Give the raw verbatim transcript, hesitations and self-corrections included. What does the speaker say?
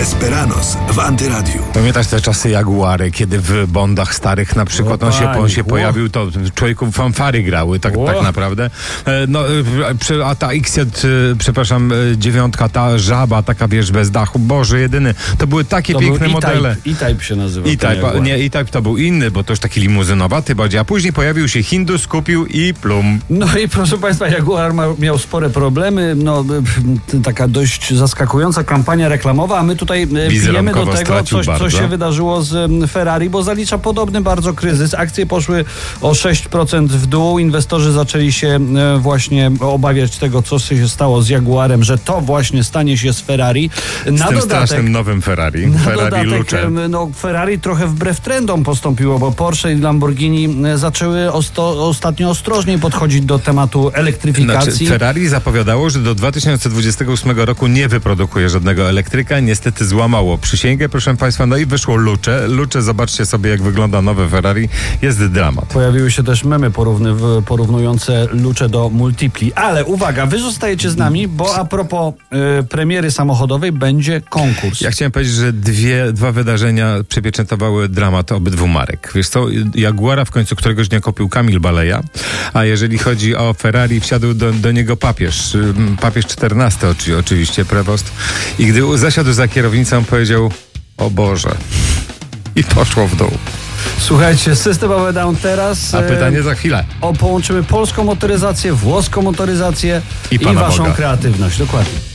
Desperados w Antyradiu. Pamiętasz te czasy Jaguary, kiedy w Bondach starych na przykład O, on się, on się pani, pojawił, to człowieku fanfary grały, tak, tak naprawdę. E, No, e, a ta X J, e, przepraszam, e, dziewiątka, ta żaba, taka wiesz, bez dachu, Boże, jedyny. To były takie To piękne był modele. E-Type, E-Type się nazywa. E-Type, nie, E-Type to był inny, bo to już taki limuzynowaty bardziej, a później pojawił się Hindus, kupił i plum. No i proszę Państwa, Jaguar ma, miał spore problemy, no taka dość zaskakująca kampania reklamowa, a my tutaj pijemy do tego coś, co się wydarzyło z Ferrari, bo zalicza podobny bardzo kryzys. Akcje poszły o sześć procent w dół, inwestorzy zaczęli się właśnie obawiać tego, co się stało z Jaguarem, że to właśnie stanie się z Ferrari. Na z tym dodatek, strasznym nowym Ferrari. Na Ferrari dodatek, Luce. no Ferrari trochę wbrew trendom postąpiło, bo Porsche i Lamborghini zaczęły osto, ostatnio ostrożniej podchodzić do tematu elektryfikacji. Znaczy, Ferrari zapowiadało, że do dwa tysiące dwudziestego ósmego roku nie wyprodukuje żadnego elektryka. Niestety złamało przysięgę, proszę Państwa. No i wyszło Luce. Luce, zobaczcie sobie, jak wygląda nowe Ferrari. Jest dramat. Pojawiły się też memy porówny, porównujące Luce do Multipli. Ale uwaga, wy zostajecie z nami, bo a propos y, premiery samochodowej będzie konkurs. Ja chciałem powiedzieć, że dwie, dwa wydarzenia przypieczętowały dramat obydwu marek. Wiesz co, Jaguara w końcu któregoś dnia kupił Kamil Baleja, a jeżeli chodzi o Ferrari, wsiadł do, do niego papież, papież czternasty oczy, oczywiście, prewost, i gdy zasiadł za kierownicą, powiedział: o Boże. I poszło w dół. Słuchajcie, systemowy down teraz. A pytanie za chwilę. O, połączymy polską motoryzację, włoską motoryzację i, I, i waszą Boga. kreatywność. Dokładnie.